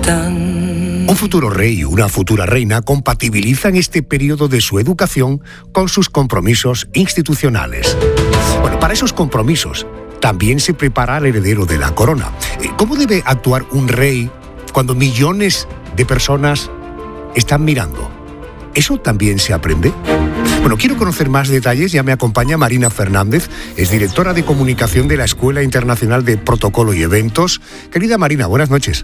Un futuro rey y una futura reina compatibilizan este periodo de su educación con sus compromisos institucionales. Bueno, para esos compromisos también se prepara al heredero de la corona. ¿Cómo debe actuar un rey cuando millones de personas están mirando? ¿Eso también se aprende? Bueno, quiero conocer más detalles. Ya me acompaña Marina Fernández, es directora de comunicación de la Escuela Internacional de Protocolo y Eventos. Querida Marina, buenas noches.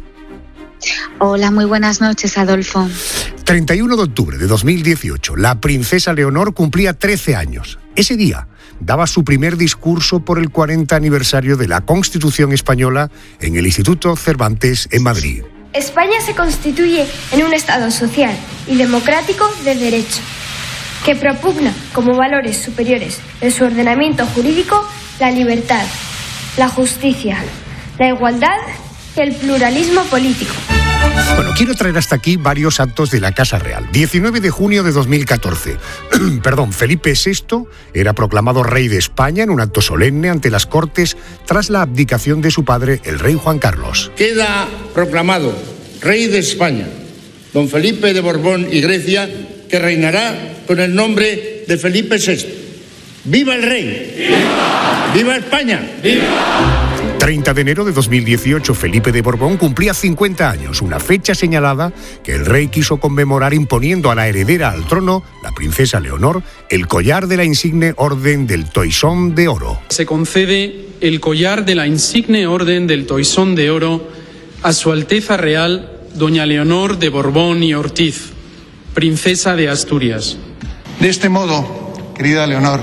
Hola, muy buenas noches, Adolfo. 31 de octubre de 2018, la princesa Leonor cumplía 13 años. Ese día daba su primer discurso por el 40 aniversario de la Constitución Española en el Instituto Cervantes en Madrid. España se constituye en un Estado social y democrático de derecho, que propugna como valores superiores de su ordenamiento jurídico la libertad, la justicia, la igualdad y el pluralismo político. Bueno, quiero traer hasta aquí varios actos de la Casa Real. 19 de junio de 2014. Felipe VI era proclamado rey de España en un acto solemne ante las Cortes tras la abdicación de su padre, el rey Juan Carlos. Queda proclamado rey de España, don Felipe de Borbón y Grecia, que reinará con el nombre de Felipe VI. ¡Viva el rey! ¡Viva! ¡Viva España! ¡Viva! 30 de enero de 2018, Felipe de Borbón cumplía 50 años, una fecha señalada que el rey quiso conmemorar imponiendo a la heredera al trono, la princesa Leonor, el collar de la insigne Orden del Toisón de Oro. Se concede el collar de la insigne Orden del Toisón de Oro a Su Alteza Real, doña Leonor de Borbón y Ortiz, princesa de Asturias. De este modo, querida Leonor,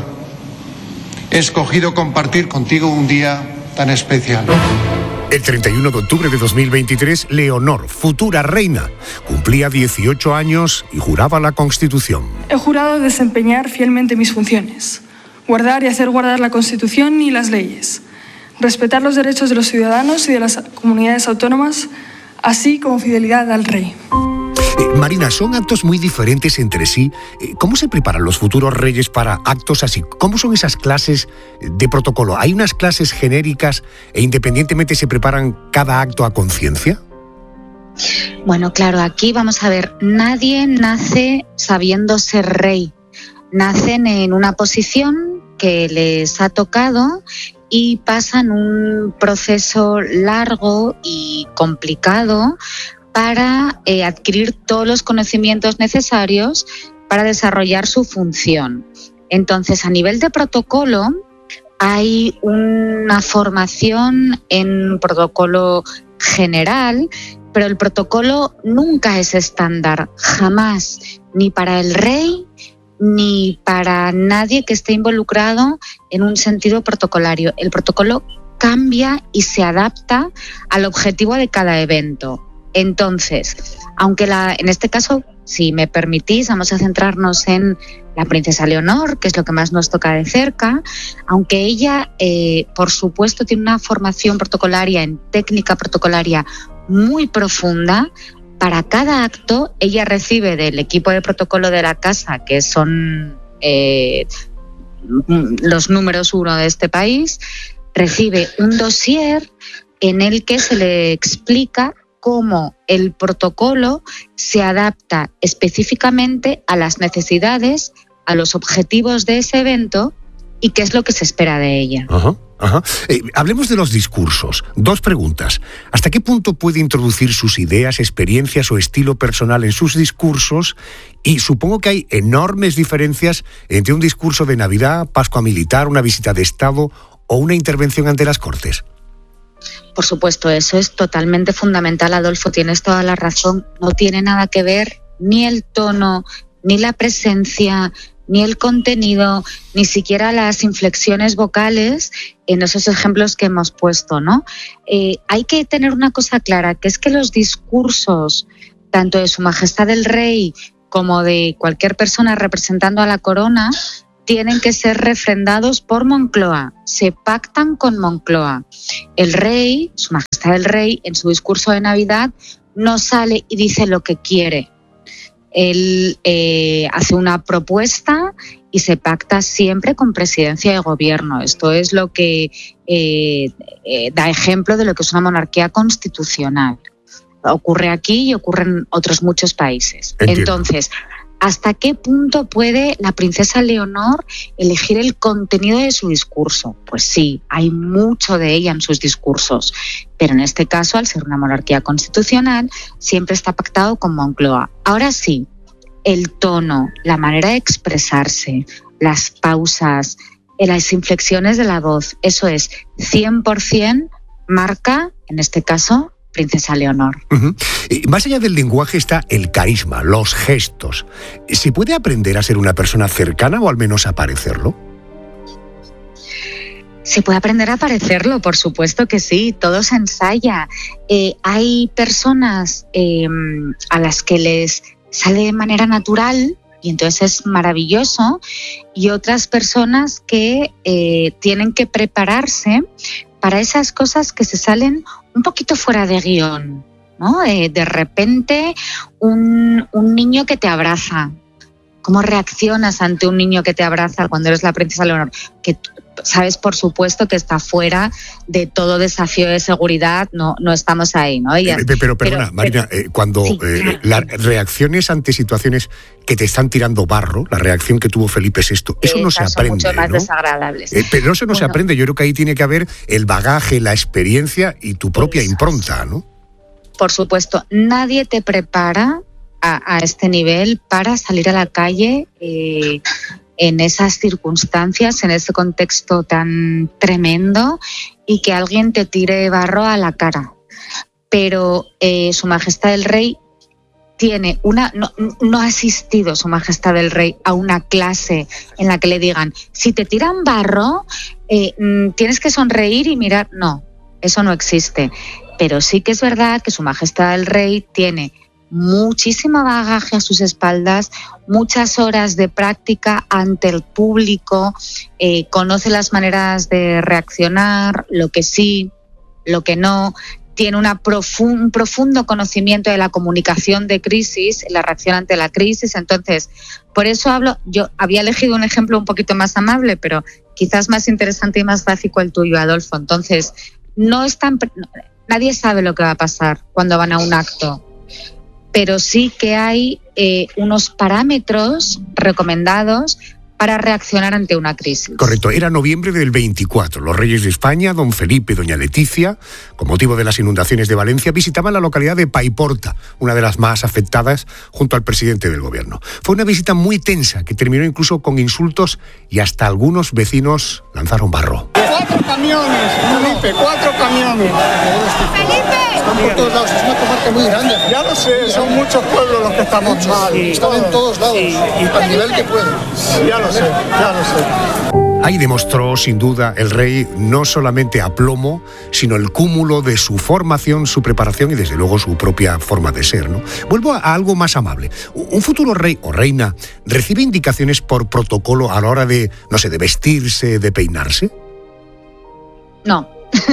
he escogido compartir contigo un día tan especial. El 31 de octubre de 2023, Leonor, futura reina, cumplía 18 años y juraba la Constitución. He jurado desempeñar fielmente mis funciones, guardar y hacer guardar la Constitución y las leyes, respetar los derechos de los ciudadanos y de las comunidades autónomas, así como fidelidad al rey. Marina, son actos muy diferentes entre sí. ¿Cómo se preparan los futuros reyes para actos así? ¿Cómo son esas clases de protocolo? ¿Hay unas clases genéricas e independientemente se preparan cada acto a conciencia? Bueno, claro, aquí vamos a ver, nadie nace sabiendo ser rey. Nacen en una posición que les ha tocado y pasan un proceso largo y complicado para adquirir todos los conocimientos necesarios para desarrollar su función. Entonces, a nivel de protocolo, hay una formación en protocolo general, pero el protocolo nunca es estándar, jamás, ni para el rey ni para nadie que esté involucrado en un sentido protocolario. El protocolo cambia y se adapta al objetivo de cada evento. Entonces, aunque en este caso, si me permitís, vamos a centrarnos en la princesa Leonor, que es lo que más nos toca de cerca, aunque ella, por supuesto, tiene una formación protocolaria en técnica protocolaria muy profunda. Para cada acto, ella recibe del equipo de protocolo de la casa, que son los números 1 de este país, recibe un dossier en el que se le explica cómo el protocolo se adapta específicamente a las necesidades, a los objetivos de ese evento y qué es lo que se espera de ella. Hablemos de los discursos. 2 preguntas. ¿Hasta qué punto puede introducir sus ideas, experiencias o estilo personal en sus discursos? Y supongo que hay enormes diferencias entre un discurso de Navidad, Pascua Militar, una visita de Estado o una intervención ante las Cortes. Por supuesto, eso es totalmente fundamental, Adolfo, tienes toda la razón. No tiene nada que ver ni el tono, ni la presencia, ni el contenido, ni siquiera las inflexiones vocales en esos ejemplos que hemos puesto, ¿no? Hay que tener una cosa clara, que es que los discursos, tanto de Su Majestad el Rey como de cualquier persona representando a la corona, tienen que ser refrendados por Moncloa, se pactan con Moncloa. El rey, Su Majestad el Rey, en su discurso de Navidad, no sale y dice lo que quiere. Él hace una propuesta y se pacta siempre con presidencia de gobierno. Esto es lo que da ejemplo de lo que es una monarquía constitucional. ocurre aquí y ocurre en otros muchos países. Entiendo. Entonces, ¿hasta qué punto puede la princesa Leonor elegir el contenido de su discurso? Pues sí, hay mucho de ella en sus discursos, pero en este caso, al ser una monarquía constitucional, siempre está pactado con Moncloa. Ahora sí, el tono, la manera de expresarse, las pausas, las inflexiones de la voz, eso es 100% marca, en este caso, princesa Leonor. Uh-huh. Y más allá del lenguaje está el carisma, los gestos. ¿Se puede aprender a ser una persona cercana o al menos a parecerlo? Se puede aprender a parecerlo, por supuesto que sí, todo se ensaya. Hay personas a las que les sale de manera natural y entonces es maravilloso, y otras personas que tienen que prepararse para esas cosas que se salen un poquito fuera de guión, ¿no? De repente un niño que te abraza. ¿Cómo reaccionas ante un niño que te abraza cuando eres la princesa Leonor? Que sabes, por supuesto, que está fuera de todo desafío de seguridad, no estamos ahí, ¿no? Pero perdona, Marina, cuando sí, claro, las reacciones ante situaciones que te están tirando barro, la reacción que tuvo Felipe VI, eso no se aprende, son mucho más, ¿no?, desagradables. Pero eso no se aprende, yo creo que ahí tiene que haber el bagaje, la experiencia y tu propia impronta, ¿no? Por supuesto, nadie te prepara a este nivel para salir a la calle en esas circunstancias, en ese contexto tan tremendo, y que alguien te tire barro a la cara. Pero Su Majestad el Rey tiene no ha asistido Su Majestad el Rey a una clase en la que le digan, si te tiran barro, tienes que sonreír y mirar. No, eso no existe. Pero sí que es verdad que Su Majestad el Rey tiene muchísimo bagaje a sus espaldas, muchas horas de práctica ante el público, conoce las maneras de reaccionar, lo que sí, lo que no, tiene un profundo conocimiento de la comunicación de crisis, la reacción ante la crisis. Entonces, por eso yo había elegido un ejemplo un poquito más amable, pero quizás más interesante y más básico el tuyo, Adolfo. Entonces, nadie sabe lo que va a pasar cuando van a un acto, pero sí que hay unos parámetros recomendados para reaccionar ante una crisis. Correcto, era noviembre del 24. Los reyes de España, don Felipe y doña Leticia, con motivo de las inundaciones de Valencia, visitaban la localidad de Paiporta, una de las más afectadas, junto al presidente del gobierno. Fue una visita muy tensa, que terminó incluso con insultos y hasta algunos vecinos lanzaron barro. 4 camiones, Felipe, 4 camiones. ¡Felipe! Están por todos lados, es una comarca muy grande. Ya lo sé, son muchos pueblos los que estamos mal. Sí, están en todos lados, al nivel que pueden. Ya lo sé. Ahí demostró, sin duda, el rey no solamente aplomo, sino el cúmulo de su formación, su preparación y, desde luego, su propia forma de ser, ¿no? Vuelvo a algo más amable. ¿Un futuro rey o reina recibe indicaciones por protocolo a la hora de, no sé, de vestirse, de peinarse? No.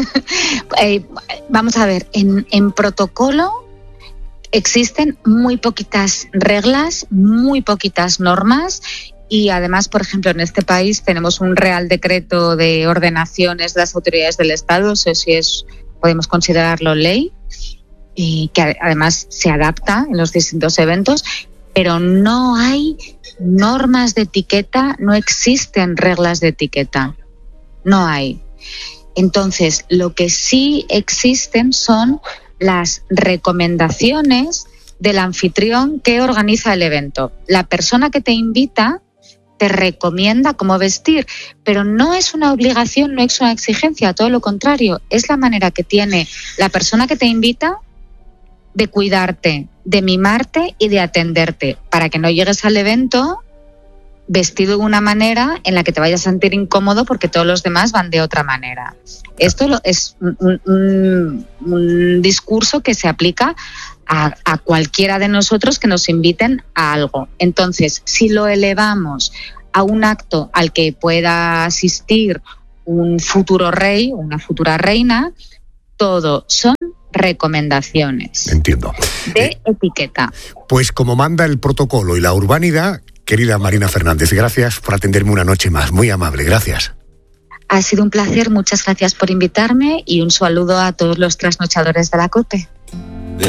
Vamos a ver, en protocolo existen muy poquitas reglas, muy poquitas normas. Y además, por ejemplo, en este país tenemos un Real Decreto de ordenaciones de las autoridades del Estado, eso sí podemos considerarlo ley, y que además se adapta en los distintos eventos, pero no hay normas de etiqueta, no existen reglas de etiqueta, no hay. Entonces, lo que sí existen son las recomendaciones del anfitrión que organiza el evento. La persona que te invita te recomienda cómo vestir, pero no es una obligación, no es una exigencia, todo lo contrario, es la manera que tiene la persona que te invita de cuidarte, de mimarte y de atenderte, para que no llegues al evento vestido de una manera en la que te vayas a sentir incómodo porque todos los demás van de otra manera. Esto es un discurso que se aplica a cualquiera de nosotros que nos inviten a algo. Entonces, si lo elevamos a un acto al que pueda asistir un futuro rey o una futura reina, todo son recomendaciones. Entiendo. De etiqueta. Pues como manda el protocolo y la urbanidad, querida Marina Fernández, gracias por atenderme una noche más. Muy amable, gracias. Ha sido un placer, muchas gracias por invitarme y un saludo a todos los trasnochadores de la COPE.